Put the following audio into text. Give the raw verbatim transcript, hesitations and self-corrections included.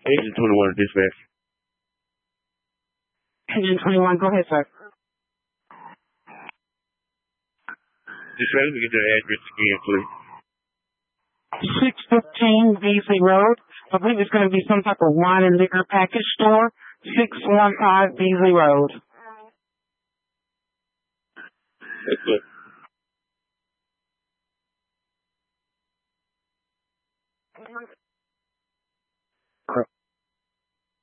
Agent twenty-one, dispatch. Agent twenty-one, go ahead, sir. Dispatch, let me get your address again, please. six fifteen Beasley Road. I believe it's going to be some type of wine and liquor package store. six one five Beasley Road. That's good.